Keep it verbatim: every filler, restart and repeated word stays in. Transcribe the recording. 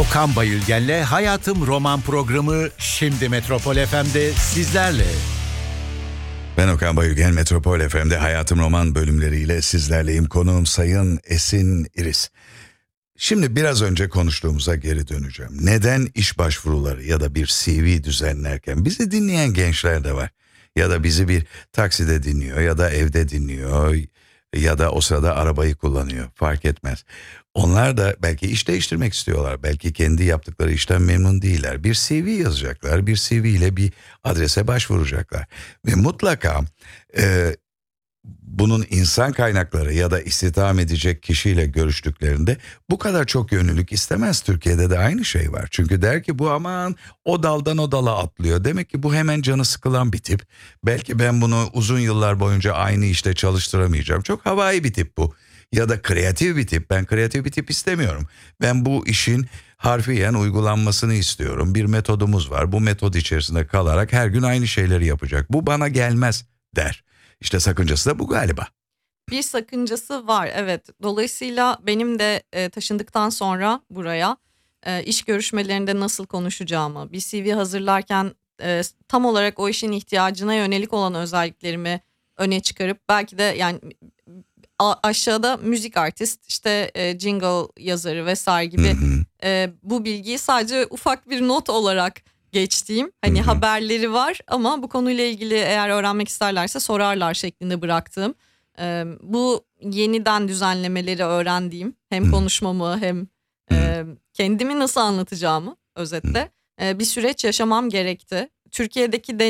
Okan Bayülgen'le Hayatım Roman programı şimdi Metropol F M'de sizlerle. Ben Okan Bayülgen, Metropol F M'de Hayatım Roman bölümleriyle sizlerleyim. Konuğum Sayın Esin İris. Şimdi biraz önce konuştuğumuza geri döneceğim. Neden iş başvuruları ya da bir C V düzenlerken bizi dinleyen gençler de var. Ya da bizi bir takside dinliyor ya da evde dinliyor ya da o sırada arabayı kullanıyor, fark etmez. Onlar da belki iş değiştirmek istiyorlar. Belki kendi yaptıkları işten memnun değiller. Bir C V yazacaklar. Bir C V ile bir adrese başvuracaklar. Ve mutlaka e, bunun insan kaynakları ya da istihdam edecek kişiyle görüştüklerinde bu kadar çok yönlülük istemez. Türkiye'de de aynı şey var. Çünkü der ki bu aman o daldan o dala atlıyor. Demek ki bu hemen canı sıkılan bir tip. Belki ben bunu uzun yıllar boyunca aynı işte çalıştıramayacağım. Çok havai bir tip bu. Ya da kreatif bir tip. Ben kreatif bir tip istemiyorum. Ben bu işin harfiyen uygulanmasını istiyorum. Bir metodumuz var. Bu metod içerisinde kalarak her gün aynı şeyleri yapacak. Bu bana gelmez der. İşte sakıncası da bu galiba. Bir sakıncası var, evet. Dolayısıyla benim de e, taşındıktan sonra buraya e, iş görüşmelerinde nasıl konuşacağımı, bir C V hazırlarken e, tam olarak o işin ihtiyacına yönelik olan özelliklerimi öne çıkarıp belki de yani a- aşağıda müzik artist, işte e, jingle yazarı vesaire gibi Hı hı. e, bu bilgiyi sadece ufak bir not olarak geçtiğim, hani Hı hı. haberleri var ama bu konuyla ilgili eğer öğrenmek isterlerse sorarlar şeklinde bıraktığım, e, bu yeniden düzenlemeleri öğrendiğim, hem Hı. konuşmamı hem e, kendimi nasıl anlatacağımı özetle e, bir süreç yaşamam gerekti. Türkiye'deki